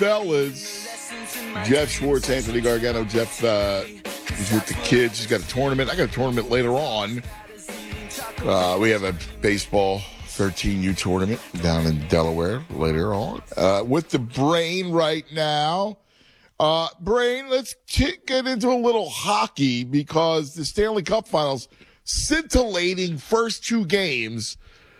fellas. Jeff Schwartz, Anthony Gargano. Jeff is with the kids. He's got a tournament. I got a tournament later on. We have a baseball 13U tournament down in Delaware later on. With the Brain right now. Brain, let's get into a little hockey because the Stanley Cup Finals, scintillating first two games.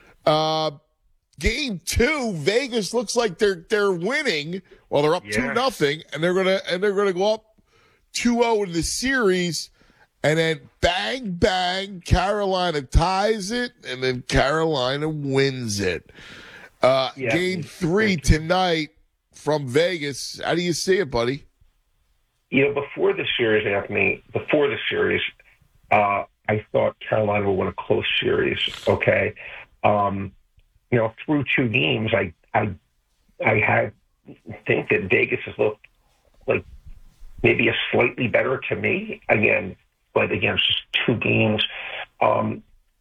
Game 2, Vegas looks like they're winning. Well, they're up 2-0, and they're gonna go up 2-0 in the series, and then bang bang, Carolina ties it, and then Carolina wins it. Game 3 tonight from Vegas. How do you see it, buddy? Before the series, Anthony, I thought Carolina would win a close series. Okay. Through two games, I think that Vegas has looked like maybe a slightly better to me. Again, but against just two games, I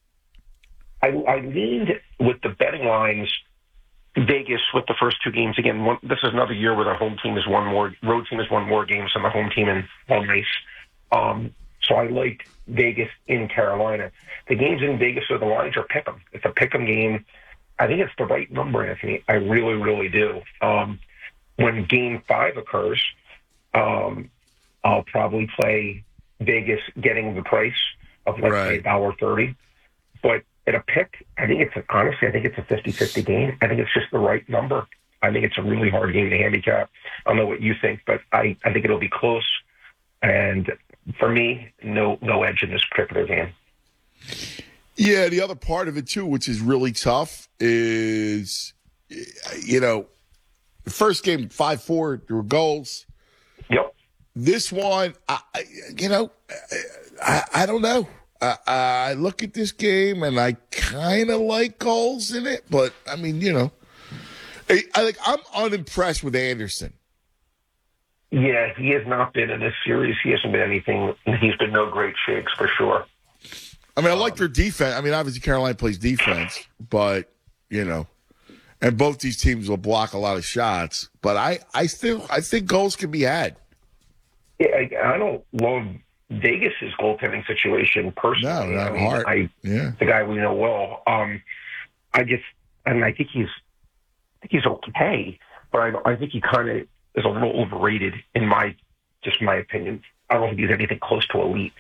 leaned with the betting lines Vegas with the first two games. Again, this is another year where the road team has won more games than the home team in home race. So I like Vegas in Carolina. The games in Vegas or the lines are pick 'em. It's a pick 'em game. I think it's the right number, Anthony. I really, really do. When Game 5 occurs, I'll probably play Vegas getting the price of, let's say, $1.30. But at a pick, I think it's a 50-50 game. I think it's just the right number. I think it's a really hard game to handicap. I don't know what you think, but I think it'll be close. And for me, no edge in this particular game. Yeah, the other part of it, too, which is really tough, is, the first game, 5-4, there were goals. Yep. This one, I don't know. I look at this game, and I kind of like goals in it, but, I'm unimpressed with Anderson. Yeah, he has not been in this series. He hasn't been anything. He's been no great shakes, for sure. I like their defense. Obviously Carolina plays defense, but, and both these teams will block a lot of shots. But I think goals can be had. Yeah, I don't love Vegas's goaltending situation personally. No, not hard. The guy we know well. I think he's okay, but I think he kind of is a little overrated in my opinion. I don't think he's anything close to elite.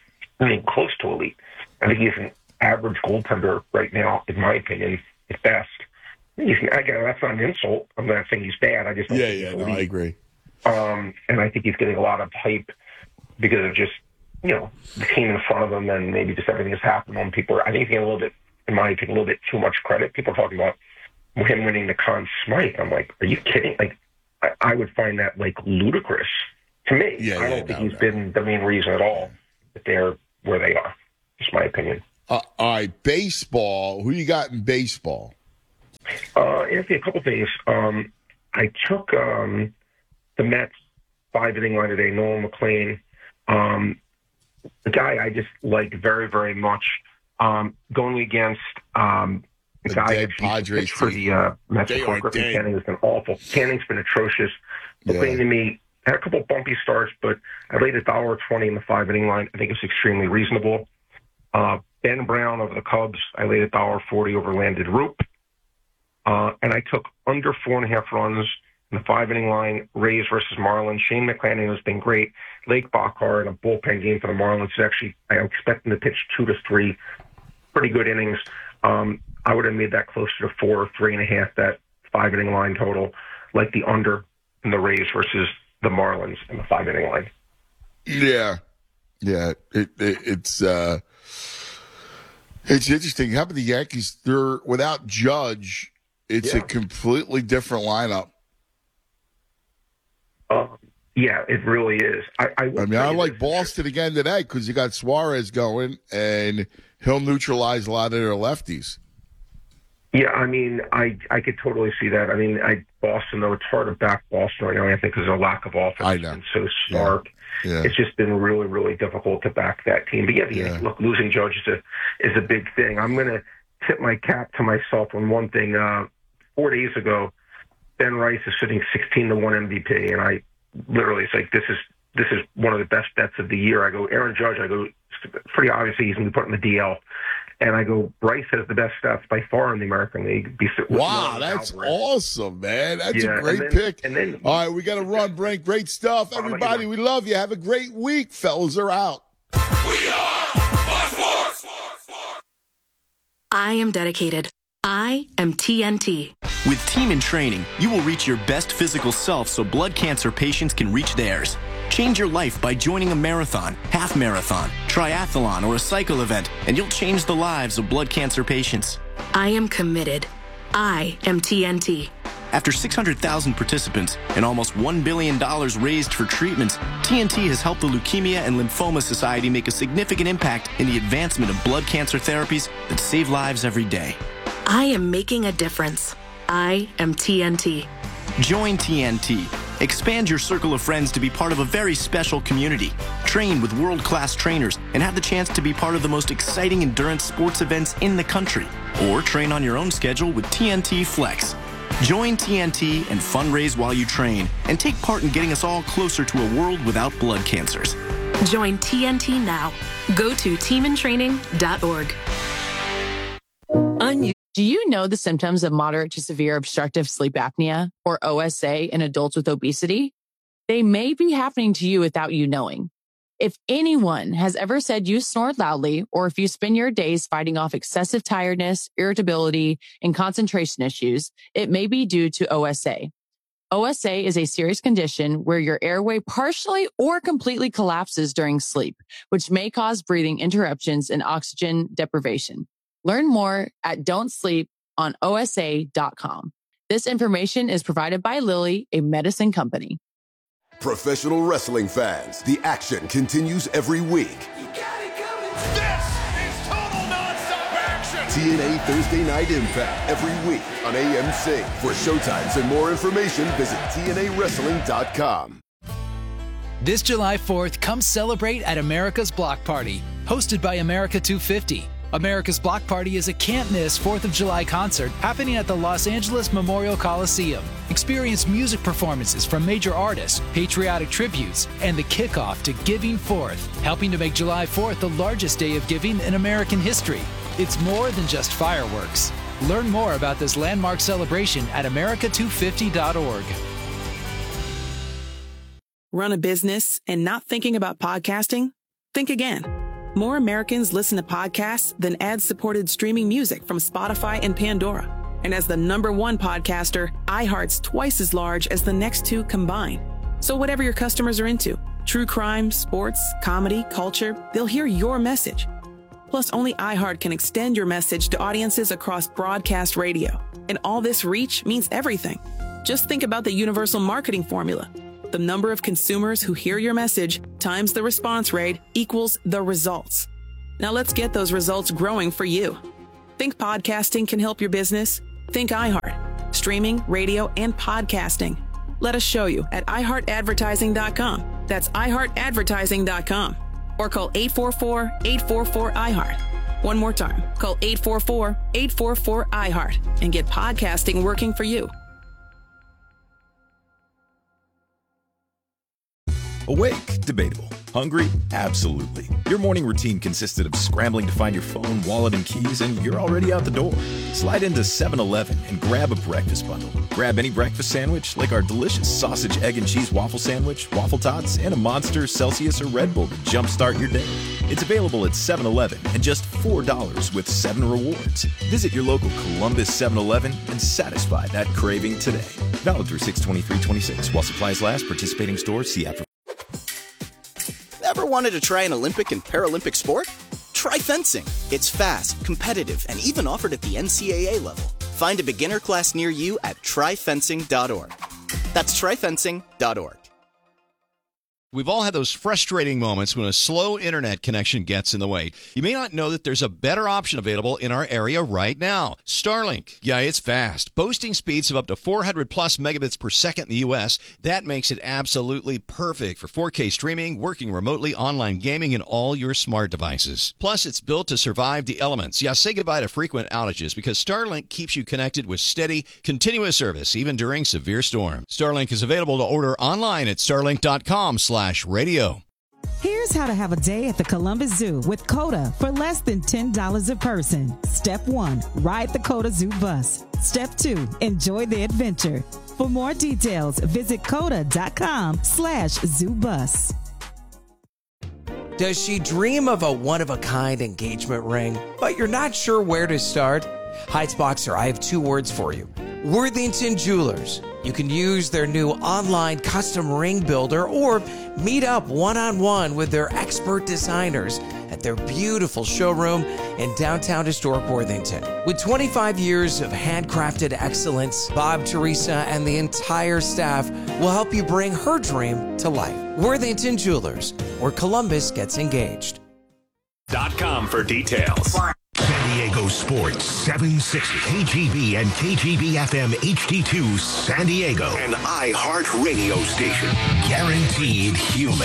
I think he's an average goaltender right now, in my opinion, at best. That's not an insult. I'm not saying he's bad. I just don't think he's elite. I agree. And I think he's getting a lot of hype because of just, the team in front of him and maybe just everything that's happened on people. I think he's getting a little bit, in my opinion, a little bit too much credit. People are talking about him winning the Conn Smythe. I'm like, are you kidding? Like, I would find that, ludicrous to me. I don't think he's been the main reason at all that they're where they are. Just my opinion. All right, baseball. Who you got in baseball? Anthony, a couple things. I took the Mets 5-inning line today, Nolan McLean. The guy I just like very, very much. Going against the guy Padres for the Mets. Griffin Canning has been awful. Canning's been atrocious. McLean to me had a couple bumpy starts, but I laid $1.20 in the 5-inning line. I think it's extremely reasonable. Ben Brown of the Cubs, I laid $1.40 over Landon Roop. And I took under 4.5 runs in the 5-inning line, Rays versus Marlins. Shane McClanahan has been great. Lake Bachar in a bullpen game for the Marlins. I expect him to pitch 2 to 3 pretty good innings. I would have made that closer to 4 or 3.5, that 5-inning line total, like the under in the Rays versus the Marlins in the 5-inning line. Yeah. It's interesting. How about the Yankees? They're without Judge. It's a completely different lineup. Yeah, it really is. I like Boston again today because you got Suarez going, and he'll neutralize a lot of their lefties. Yeah, I could totally see that. Boston, though, it's hard to back Boston right now, I think, because of a lack of offense. I know. It's been so stark. Yeah. It's just been really, really difficult to back that team. But look, losing Judge is a big thing. I'm going to tip my cap to myself on one thing. 4 days ago, Ben Rice is sitting 16-1 MVP, and I literally, it's like, this is one of the best bets of the year. I go, Aaron Judge, I go, pretty obviously he's going to be put in the DL. And I go, Bryce has the best stats by far in the American League. Wow, that's awesome, man. That's a great pick. All right, we got to run, Brent. Great stuff. Everybody, we love you. Have a great week. Fellas are out. We are Fox Sports. I am dedicated. I am TNT. With Team in Training, you will reach your best physical self so blood cancer patients can reach theirs. Change your life by joining a marathon, half marathon, triathlon, or a cycle event, and you'll change the lives of blood cancer patients. I am committed. I am TNT. After 600,000 participants and almost $1 billion raised for treatments, TNT has helped the Leukemia and Lymphoma Society make a significant impact in the advancement of blood cancer therapies that save lives every day. I am making a difference. I am TNT. Join TNT. Expand your circle of friends to be part of a very special community. Train with world-class trainers and have the chance to be part of the most exciting endurance sports events in the country. Or train on your own schedule with TNT Flex. Join TNT and fundraise while you train and take part in getting us all closer to a world without blood cancers. Join TNT now. Go to teamintraining.org. Do you know the symptoms of moderate to severe obstructive sleep apnea, or OSA, in adults with obesity? They may be happening to you without you knowing. If anyone has ever said you snore loudly, or if you spend your days fighting off excessive tiredness, irritability, and concentration issues, it may be due to OSA. OSA is a serious condition where your airway partially or completely collapses during sleep, which may cause breathing interruptions and oxygen deprivation. Learn more at don'tsleeponosa.com. This information is provided by Lilly, a medicine company. Professional wrestling fans, the action continues every week. You got it coming. This is total nonstop action. TNA Thursday Night Impact every week on AMC. For showtimes and more information, visit TNAWrestling.com. This July 4th, come celebrate at America's Block Party, hosted by America 250. America's Block Party is a can't-miss 4th of July concert happening at the Los Angeles Memorial Coliseum. Experience music performances from major artists, patriotic tributes, and the kickoff to Giving Forth, helping to make July 4th the largest day of giving in American history. It's more than just fireworks. Learn more about this landmark celebration at america250.org. Run a business and not thinking about podcasting? Think again. More Americans listen to podcasts than ad-supported streaming music from Spotify and Pandora. And as the #1 podcaster, iHeart's twice as large as the next two combined. So whatever your customers are into, true crime, sports, comedy, culture, they'll hear your message. Plus, only iHeart can extend your message to audiences across broadcast radio. And all this reach means everything. Just think about the universal marketing formula. The number of consumers who hear your message times the response rate equals the results. Now let's get those results growing for you. Think podcasting can help your business? Think iHeart. Streaming, radio, and podcasting. Let us show you at iHeartAdvertising.com. That's iHeartAdvertising.com. Or call 844-844-iHeart. One more time. Call 844-844-iHeart and get podcasting working for you. Awake? Debatable. Hungry? Absolutely. Your morning routine consisted of scrambling to find your phone, wallet, and keys, and you're already out the door. Slide into 7-Eleven and grab a breakfast bundle. Grab any breakfast sandwich, like our delicious sausage, egg, and cheese waffle sandwich, waffle tots, and a Monster, Celsius, or Red Bull to jumpstart your day. It's available at 7-Eleven and just $4 with 7 rewards. Visit your local Columbus 7-Eleven and satisfy that craving today. Valid through 6/23/26. While supplies last, participating stores see after. Ever wanted to try an Olympic and Paralympic sport? Try fencing. It's fast, competitive, and even offered at the NCAA level. Find a beginner class near you at tryfencing.org. That's tryfencing.org. We've all had those frustrating moments when a slow internet connection gets in the way. You may not know that there's a better option available in our area right now. Starlink. Yeah, it's fast. Boasting speeds of up to 400 plus megabits per second in the U.S. That makes it absolutely perfect for 4K streaming, working remotely, online gaming, and all your smart devices. Plus, it's built to survive the elements. Yeah, say goodbye to frequent outages because Starlink keeps you connected with steady, continuous service, even during severe storms. Starlink is available to order online at starlink.com/radio. Here's how to have a day at the Columbus Zoo with COTA for less than $10 a person. Step 1, ride the COTA Zoo bus. Step 2, enjoy the adventure. For more details, visit COTA.com/ZooBus. Does she dream of a one-of-a-kind engagement ring, but you're not sure where to start? Heights Boxer, I have 2 words for you. Worthington Jewelers. You can use their new online custom ring builder or meet up one-on-one with their expert designers at their beautiful showroom in downtown historic Worthington. With 25 years of handcrafted excellence, Bob, Teresa, and the entire staff will help you bring her dream to life. Worthington Jewelers, where Columbus gets engaged. .com for details. San Diego Sports 760 KGB and KGB FM HD2 San Diego. An iHeart radio station. Guaranteed human.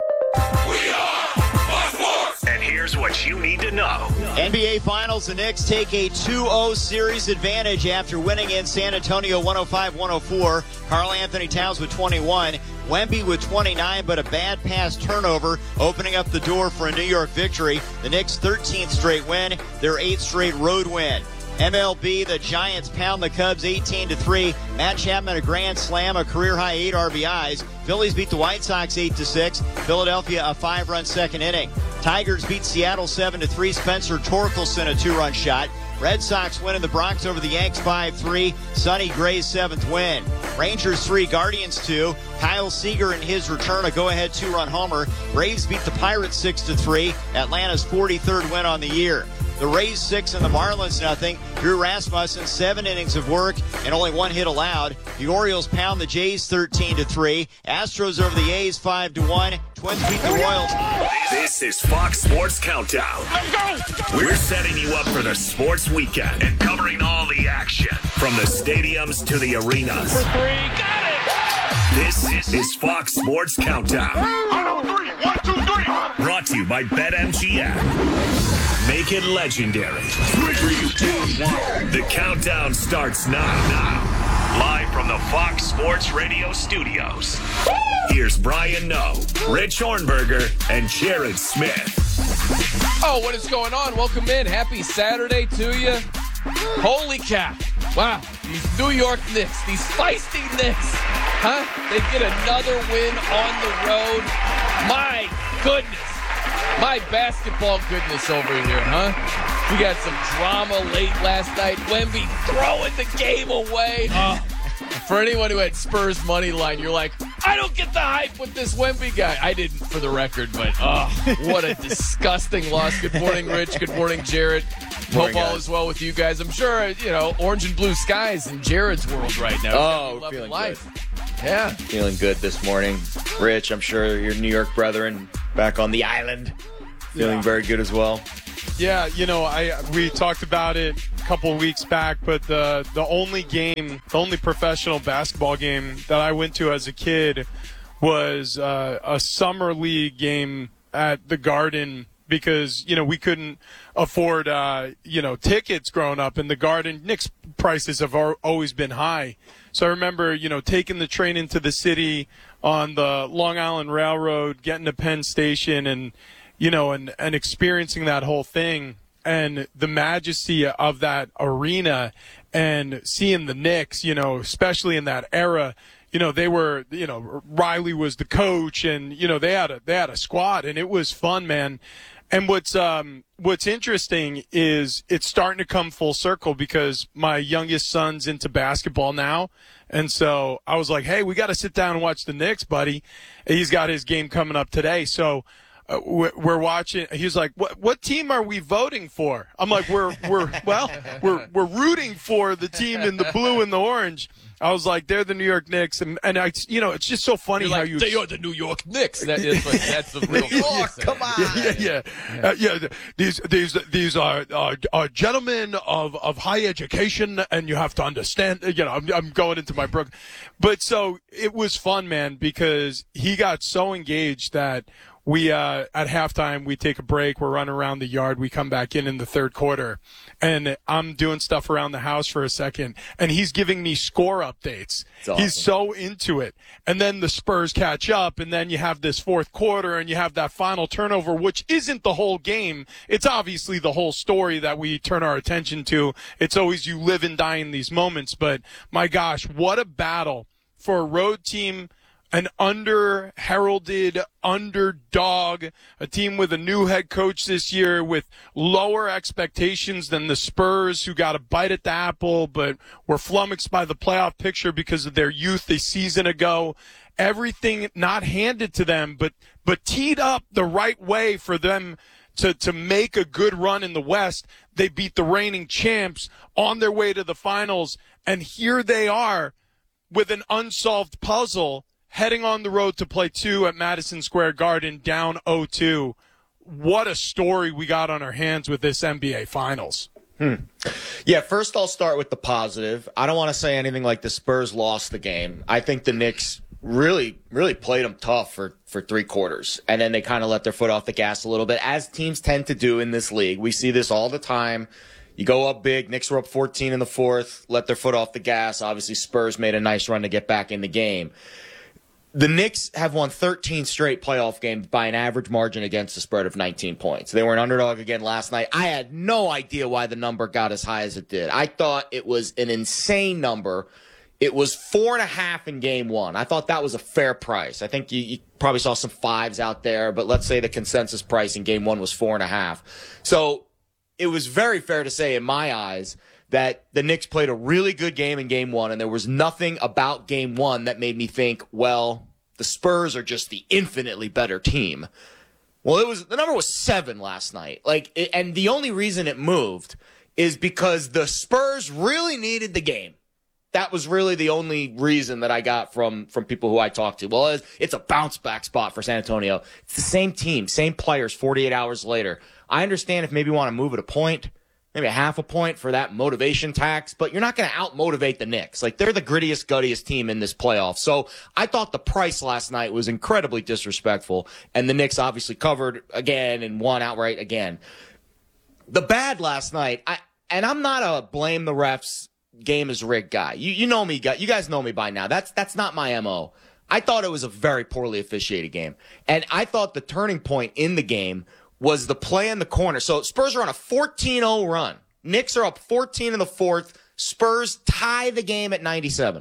We are Fox Sports. And here's what you need to know. NBA Finals, the Knicks take a 2-0 series advantage after winning in San Antonio 105-104. Karl Anthony Towns with 21. Wemby with 29, but a bad pass turnover opening up the door for a New York victory. The Knicks' 13th straight win, their 8th straight road win. MLB, the Giants pound the Cubs 18-3. Matt Chapman a grand slam, a career-high 8 RBIs. Phillies beat the White Sox 8-6. Philadelphia a 5-run second inning. Tigers beat Seattle 7-3. Spencer Torkelson a 2-run shot. Red Sox win in the Bronx over the Yanks 5-3. Sonny Gray's 7th win. Rangers 3, Guardians 2. Kyle Seager in his return a go-ahead 2-run homer. Braves beat the Pirates 6-3. Atlanta's 43rd win on the year. The Rays 6 and the Marlins 0. Drew Rasmussen 7 innings of work and only 1 hit allowed. The Orioles pound the Jays 13-3. Astros over the A's 5-1. Twins beat the Royals. This is Fox Sports Countdown. We're setting you up for the sports weekend and covering all the action from the stadiums to the arenas. For 3, got it! This is Fox Sports Countdown. 1, 2, 3. Brought to you by BetMGM. Make it legendary. 3, 2, 1. The countdown starts now. Live from the Fox Sports Radio studios. Here's Brian Noe, Rich Hornberger, and Jared Smith. Oh, what is going on? Welcome in. Happy Saturday to you. Holy cow. Wow. These New York Knicks, these feisty Knicks, huh? They get another win on the road. My goodness. My basketball goodness over here, huh? We got some drama late last night. Wemby throwing the game away. For anyone who had Spurs money line, you're like, I don't get the hype with this Wemby guy. I didn't, for the record, but what a disgusting loss. Good morning, Rich. Good morning, Jared. Hope all is well with you guys. I'm sure, orange and blue skies in Jared's world right now. Oh, we're feeling life. Good. Yeah. Feeling good this morning. Rich, I'm sure your New York brethren back on the island feeling very good as well. Yeah, we talked about it a couple of weeks back, but the only professional basketball game that I went to as a kid was a summer league game at the Garden because, we couldn't afford, tickets growing up in the Garden. Knicks prices have always been high. So I remember, taking the train into the city on the Long Island Railroad, getting to Penn Station and experiencing that whole thing and the majesty of that arena and seeing the Knicks, especially in that era, they were, Riley was the coach and, they had a squad and it was fun, man. And what's interesting is it's starting to come full circle because my youngest son's into basketball now. And so I was like, hey, we got to sit down and watch the Knicks, buddy. He's got his game coming up today. So we're watching. He's like, "What team are we voting for?" I'm like, "We're rooting for the team in the blue and the orange." I was like, "They're the New York Knicks," and I, it's just so funny how you. They are the New York Knicks. That's the real. York, come on. These are gentlemen of high education, and you have to understand. I'm going into my book, but so it was fun, man, because he got so engaged that. We, at halftime, we take a break. We're running around the yard. We come back in the third quarter, and I'm doing stuff around the house for a second, and he's giving me score updates. Awesome. He's so into it. And then the Spurs catch up, and then you have this fourth quarter, and you have that final turnover, which isn't the whole game. It's obviously the whole story that we turn our attention to. It's always you live and die in these moments. But, my gosh, what a battle for a road team. An under-heralded underdog, a team with a new head coach this year with lower expectations than the Spurs, who got a bite at the apple but were flummoxed by the playoff picture because of their youth a season ago. Everything not handed to them, but teed up the right way for them to make a good run in the West. They beat the reigning champs on their way to the finals, and here they are with an unsolved puzzle heading on the road to play 2 at Madison Square Garden, down 0-2. What a story we got on our hands with this NBA Finals. Yeah, first I'll start with the positive. I don't want to say anything like the Spurs lost the game. I think the Knicks really played them tough for 3 quarters, and then they kind of let their foot off the gas a little bit, as teams tend to do in this league. We see this all the time. You go up big. Knicks were up 14 in the fourth, let their foot off the gas. Obviously, Spurs made a nice run to get back in the game. The Knicks have won 13 straight playoff games by an average margin against a spread of 19 points. They were an underdog again last night. I had no idea why the number got as high as it did. I thought it was an insane number. It was 4.5 in game 1. I thought that was a fair price. I think you probably saw some 5s out there, but let's say the consensus price in game 1 was 4.5. So it was very fair to say, in my eyes, that the Knicks played a really good game in game 1, and there was nothing about game 1 that made me think, well, the Spurs are just the infinitely better team. Well, the number was 7 last night. And the only reason it moved is because the Spurs really needed the game. That was really the only reason that I got from people who I talked to. Well, it's a bounce back spot for San Antonio. It's the same team, same players 48 hours later. I understand if maybe you want to move it a point, maybe a half a point for that motivation tax, but you're not going to out-motivate the Knicks. They're the grittiest, guttiest team in this playoff. So I thought the price last night was incredibly disrespectful, and the Knicks obviously covered again and won outright again. The bad last night, and I'm not a blame the refs, game is rigged guy. You know me, you guys know me by now. That's not my MO. I thought it was a very poorly officiated game, and I thought the turning point in the game was the play in the corner. So Spurs are on a 14-0 run. Knicks are up 14 in the fourth. Spurs tie the game at 97.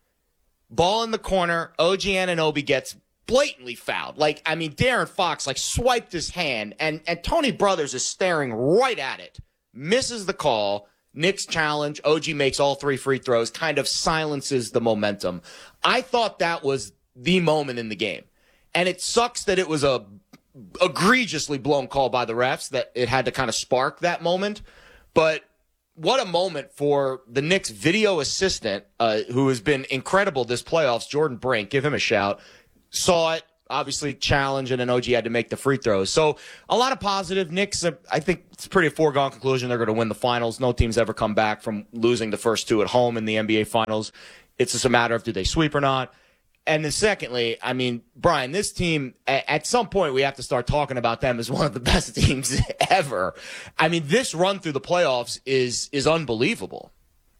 Ball in the corner. OG Anunoby gets blatantly fouled. De'Aaron Fox, swiped his hand, and Tony Brothers is staring right at it. Misses the call. Knicks challenge. OG makes all 3 free throws, kind of silences the momentum. I thought that was the moment in the game. And it sucks that it was a egregiously blown call by the refs, that it had to kind of spark that moment. But what a moment for the Knicks video assistant, who has been incredible this playoffs, Jordan Brink. Give him a shout. Saw it, obviously challenge, and then OG had to make the free throws. So a lot of positive. Knicks, I think it's pretty a foregone conclusion they're going to win the finals. No team's ever come back from losing the first 2 at home in the NBA Finals. It's just a matter of do they sweep or not. And then secondly, Brian, this team, at some point we have to start talking about them as one of the best teams ever. This run through the playoffs is unbelievable.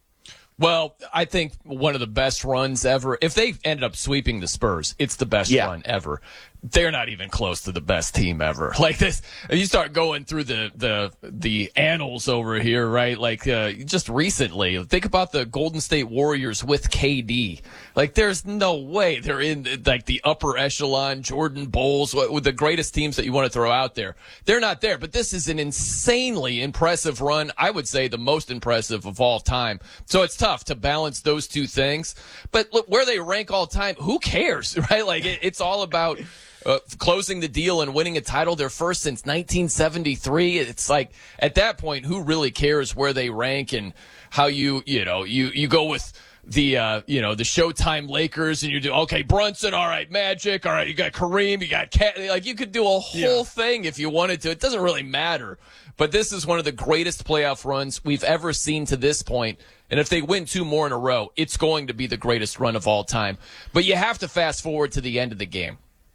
Well, I think one of the best runs ever. If they ended up sweeping the Spurs, it's the best run ever. They're not even close to the best team ever. This, you start going through the annals over here, right? Just recently, think about the Golden State Warriors with KD. There's no way they're in the upper echelon, Jordan Bulls, with the greatest teams that you want to throw out there. They're not there, but this is an insanely impressive run. I would say the most impressive of all time. So it's tough to balance those two things. But look, where they rank all time, who cares, right? It's all about closing the deal and winning a title, their first since 1973. It's like, at that point, who really cares where they rank and how you go with the Showtime Lakers, and you do, okay, Brunson, all right, Magic, all right, you got Kareem, you got Cat, like you could do a whole thing if you wanted to. It doesn't really matter. But this is one of the greatest playoff runs we've ever seen to this point. And if they win 2 more in a row, it's going to be the greatest run of all time. But you have to fast forward to the end of the game.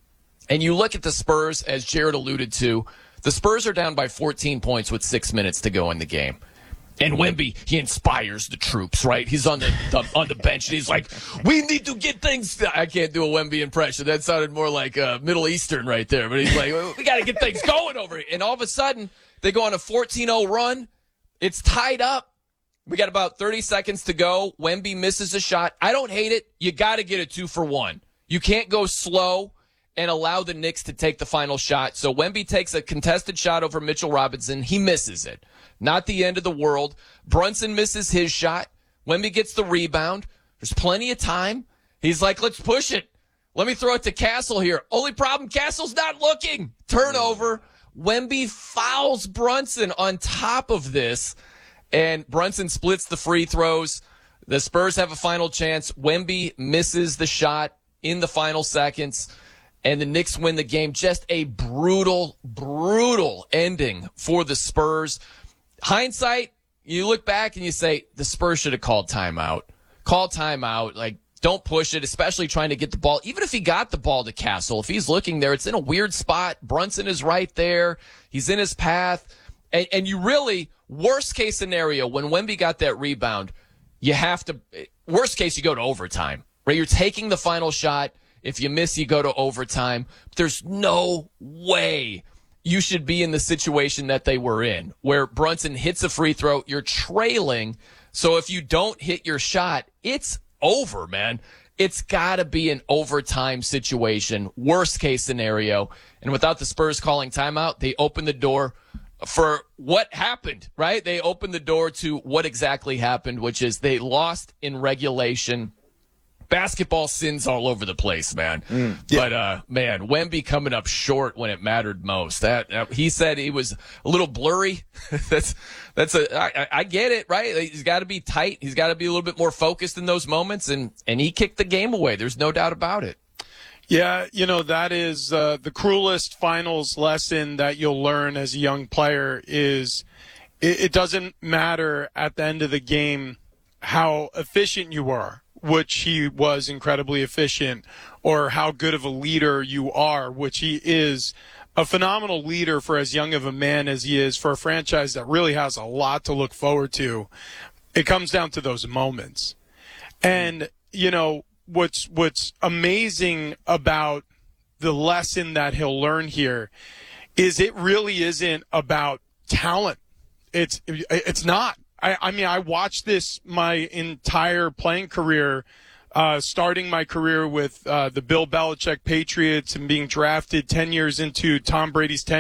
And you look at the Spurs, as Jared alluded to, the Spurs are down by 14 points with 6 minutes to go in the game. And Wemby, he inspires the troops, right? He's on the bench, and he's like, we need to get things. I can't do a Wemby impression. That sounded more like Middle Eastern right there. But he's like, we got to get things going over here. And all of a sudden, they go on a 14-0 run. It's tied up. We got about 30 seconds to go. Wemby misses a shot. I don't hate it. You got to get a 2-for-1. You can't go slow and allow the Knicks to take the final shot. So Wemby takes a contested shot over Mitchell Robinson. He misses it. Not the end of the world. Brunson misses his shot. Wemby gets the rebound. There's plenty of time. He's like, let's push it. Let me throw it to Castle here. Only problem, Castle's not looking. Turnover. Wemby fouls Brunson on top of this, and Brunson splits the free throws. The Spurs have a final chance. Wemby misses the shot in the final seconds, and the Knicks win the game. Just a brutal, brutal ending for the Spurs. Hindsight, you look back and you say, the Spurs should have called timeout. Call timeout. Like, don't push it, especially trying to get the ball. Even if he got the ball to Castle, if he's looking there, it's in a weird spot. Brunson is right there. He's in his path. And you really, worst case scenario, when Wemby got that rebound, you have to, worst case, you go to overtime, right? You're taking the final shot. If you miss, you go to overtime. There's no way you should be in the situation that they were in, where Brunson hits a free throw, you're trailing. So if you don't hit your shot, it's over, man. It's got to be an overtime situation, worst case scenario. And without the Spurs calling timeout, they open the door for what happened, right? They opened the door to what exactly happened, which is they lost in regulation. Basketball sins all over the place, man. But, man, Wemby coming up short when it mattered most. That he said he was a little blurry. I get it, right? He's got to be tight. He's got to be a little bit more focused in those moments, and he kicked the game away. There's no doubt about it. Yeah, that is the cruelest finals lesson that you'll learn as a young player is it doesn't matter at the end of the game how efficient you are, which he was incredibly efficient, or how good of a leader you are, which he is a phenomenal leader for as young of a man as he is for a franchise that really has a lot to look forward to. It comes down to those moments. And, what's amazing about the lesson that he'll learn here is it really isn't about talent. It's not. I mean, I watched this my entire playing career, starting my career with the Bill Belichick Patriots and being drafted 10 years into Tom Brady's tenure.